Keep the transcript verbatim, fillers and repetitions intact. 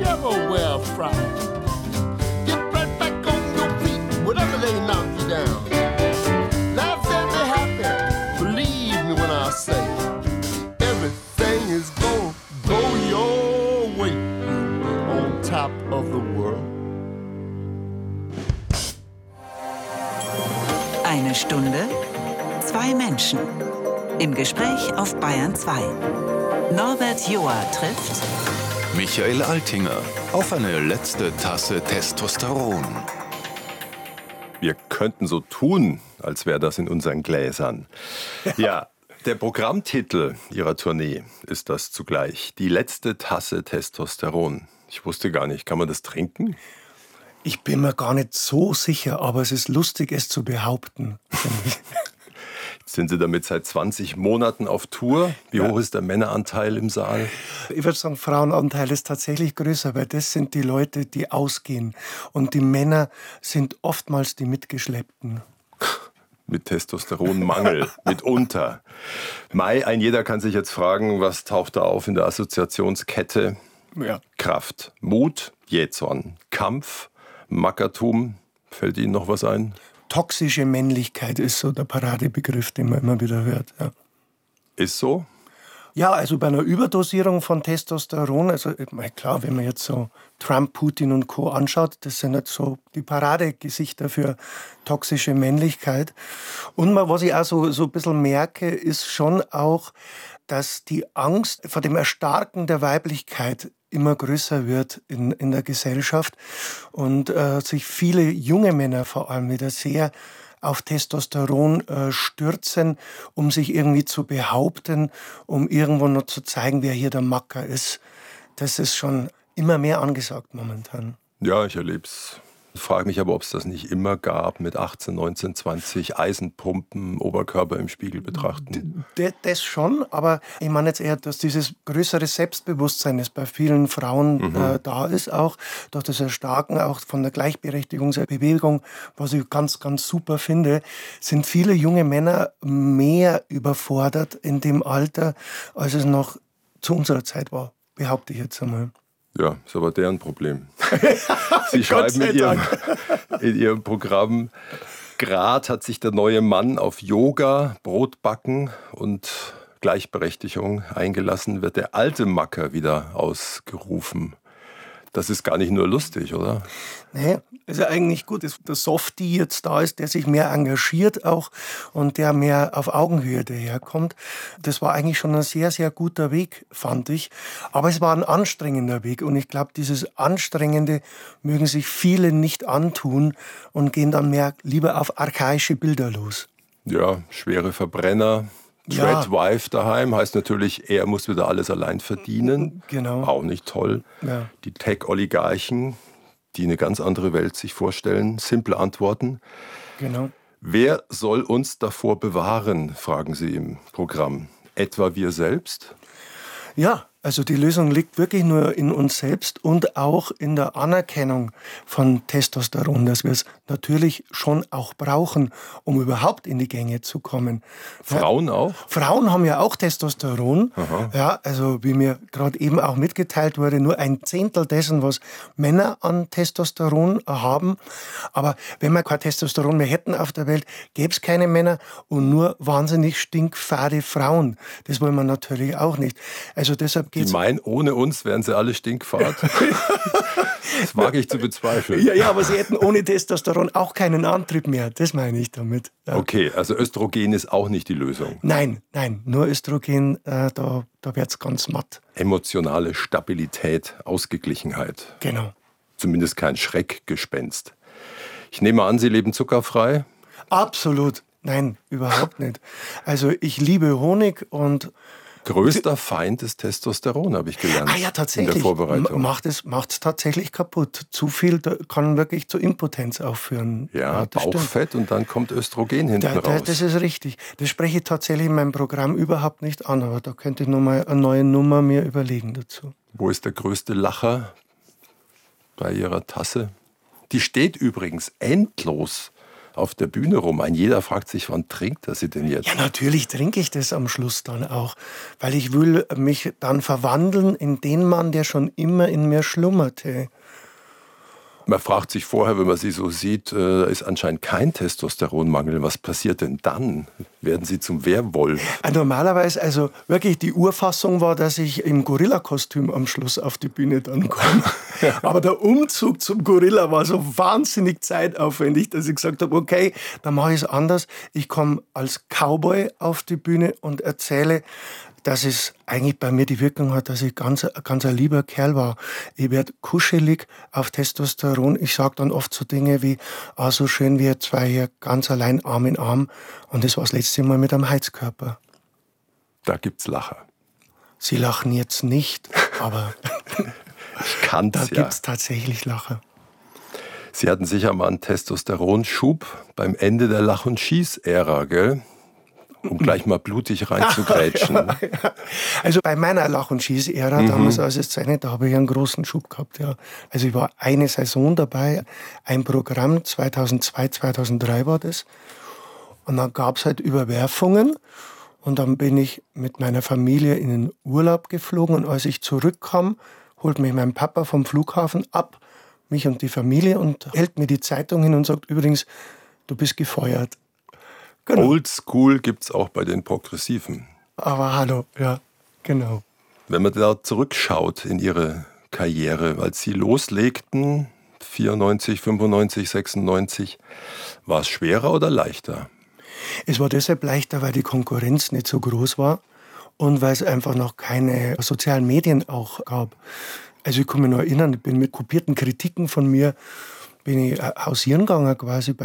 whichever fry. Get right back on your feet whenever they knock you down. Laugh and be happy. Believe me when I say everything is gonna go your way on top of the world. Eine Stunde, zwei Menschen. Im Gespräch auf Bayern zwei. Norbert Joa trifft Michael Altinger auf eine letzte Tasse Testosteron. Wir könnten so tun, als wäre das in unseren Gläsern. Ja, der Programmtitel Ihrer Tournee ist das zugleich. Die letzte Tasse Testosteron. Ich wusste gar nicht, kann man das trinken? Ich bin mir gar nicht so sicher, aber es ist lustig, es zu behaupten. Jetzt sind Sie damit seit zwanzig Monaten auf Tour. Wie ja. hoch ist der Männeranteil im Saal? Ich würde sagen, Frauenanteil ist tatsächlich größer, weil das sind die Leute, die ausgehen. Und die Männer sind oftmals die Mitgeschleppten. Mit Testosteronmangel, mitunter. Mai, ein jeder kann sich jetzt fragen, was taucht da auf in der Assoziationskette? Ja. Kraft, Mut, Jähzorn, Kampf, Mackertum. Fällt Ihnen noch was ein? Toxische Männlichkeit ist so der Paradebegriff, den man immer wieder hört. Ja. Ist so? Ja, also bei einer Überdosierung von Testosteron, also klar, wenn man jetzt so Trump, Putin und Co. anschaut, das sind jetzt so die Paradegesichter für toxische Männlichkeit. Und was ich auch so, so ein bisschen merke, ist schon auch, dass die Angst vor dem Erstarken der Weiblichkeit immer größer wird in, in der Gesellschaft und äh, sich viele junge Männer vor allem wieder sehr auf Testosteron äh, stürzen, um sich irgendwie zu behaupten, um irgendwo noch zu zeigen, wer hier der Macker ist. Das ist schon immer mehr angesagt momentan. Ja, ich erlebe es. Ich frage mich aber, ob es das nicht immer gab, mit achtzehn, neunzehn, zwanzig Eisenpumpen, Oberkörper im Spiegel betrachten. D- das schon, aber ich meine jetzt eher, dass dieses größere Selbstbewusstsein, das bei vielen Frauen mhm. äh, da ist, auch durch das Erstarken auch von der Gleichberechtigungsbewegung, was ich ganz, ganz super finde, sind viele junge Männer mehr überfordert in dem Alter, als es noch zu unserer Zeit war, behaupte ich jetzt einmal. Ja, ist aber deren Problem. Sie schreiben in ihrem, in ihrem Programm, Grad hat sich der neue Mann auf Yoga, Brotbacken und Gleichberechtigung eingelassen, wird der alte Macker wieder ausgerufen. Das ist gar nicht nur lustig, oder? Nee, ist ja eigentlich gut, dass der Softie jetzt da ist, der sich mehr engagiert auch und der mehr auf Augenhöhe daherkommt. Das war eigentlich schon ein sehr, sehr guter Weg, fand ich. Aber es war ein anstrengender Weg und ich glaube, dieses Anstrengende mögen sich viele nicht antun und gehen dann mehr lieber auf archaische Bilder los. Ja, schwere Verbrenner. Dread ja. Wife daheim heißt natürlich, er muss wieder alles allein verdienen. Genau. Auch nicht toll. Ja. Die Tech-Oligarchen, die eine ganz andere Welt sich vorstellen. Simple Antworten. Genau. Wer soll uns davor bewahren, fragen Sie im Programm. Etwa wir selbst? Ja, also die Lösung liegt wirklich nur in uns selbst und auch in der Anerkennung von Testosteron, dass wir es natürlich schon auch brauchen, um überhaupt in die Gänge zu kommen. Frauen ja, auch? Frauen haben ja auch Testosteron. Aha. Ja, also wie mir gerade eben auch mitgeteilt wurde, nur ein Zehntel dessen, was Männer an Testosteron haben. Aber wenn wir kein Testosteron mehr hätten auf der Welt, gäbe es keine Männer und nur wahnsinnig stinkfade Frauen. Das wollen wir natürlich auch nicht. Also deshalb Die meinen, ohne uns wären sie alle stinkfad? Das wage ich zu bezweifeln. Ja, ja, aber sie hätten ohne Testosteron auch keinen Antrieb mehr. Das meine ich damit. Ja. Okay, also Östrogen ist auch nicht die Lösung. Nein, nein, nur Östrogen, äh, da, da wird es ganz matt. Emotionale Stabilität, Ausgeglichenheit. Genau. Zumindest kein Schreckgespenst. Ich nehme an, Sie leben zuckerfrei? Absolut. Nein, überhaupt nicht. Also ich liebe Honig und größter Feind ist Testosteron, habe ich gelernt. Ah ja, tatsächlich. In der Vorbereitung. Macht es macht's tatsächlich kaputt. Zu viel kann wirklich zu Impotenz auch führen. Ja, ja Bauchfett stimmt. Und dann kommt Östrogen hinten da, da, raus. Das ist richtig. Das spreche ich tatsächlich in meinem Programm überhaupt nicht an, aber da könnte ich nochmal eine neue Nummer mir überlegen dazu. Wo ist der größte Lacher bei Ihrer Tasse? Die steht übrigens endlos auf der Bühne rum. Ein jeder fragt sich, wann trinkt er sie denn jetzt? Ja, natürlich trinke ich das am Schluss dann auch, weil ich will mich dann verwandeln in den Mann, der schon immer in mir schlummerte. Man fragt sich vorher, wenn man sie so sieht, da ist anscheinend kein Testosteronmangel. Was passiert denn dann? Werden sie zum Werwolf? Normalerweise, also wirklich die Urfassung war, dass ich im Gorilla-Kostüm am Schluss auf die Bühne dann komme. Aber der Umzug zum Gorilla war so wahnsinnig zeitaufwendig, dass ich gesagt habe, okay, dann mache ich es anders. Ich komme als Cowboy auf die Bühne und erzähle, dass es eigentlich bei mir die Wirkung hat, dass ich ganz, ganz ein lieber Kerl war. Ich werde kuschelig auf Testosteron. Ich sage dann oft so Dinge wie, ah, so schön wir zwei hier ganz allein Arm in Arm. Und das war das letzte Mal mit einem Heizkörper. Da gibt's Lacher. Sie lachen jetzt nicht, aber ich kann's, da ja. gibt's tatsächlich Lacher. Sie hatten sicher mal einen Testosteronschub beim Ende der Lach- und Schieß-Ära, gell? Um gleich mal blutig reinzugrätschen. Ja, ja. Also bei meiner Lach- und Schieß-Ära, mhm. damals als es zeichnet, da habe ich einen großen Schub gehabt. Ja. Also ich war eine Saison dabei, ein Programm, zweitausendzwei, zweitausenddrei war das. Und dann gab es halt Überwerfungen. Und dann bin ich mit meiner Familie in den Urlaub geflogen. Und als ich zurückkam, holt mich mein Papa vom Flughafen ab, mich und die Familie, und hält mir die Zeitung hin und sagt, übrigens, du bist gefeuert. Genau. Oldschool gibt es auch bei den Progressiven. Aber hallo, ja, genau. Wenn man da zurückschaut in Ihre Karriere, als Sie loslegten, vierundneunzig, fünfundneunzig, sechsundneunzig, war es schwerer oder leichter? Es war deshalb leichter, weil die Konkurrenz nicht so groß war und weil es einfach noch keine sozialen Medien auch gab. Also ich kann mich noch erinnern, ich bin mit kopierten Kritiken von mir bin ich hausieren gegangen quasi bei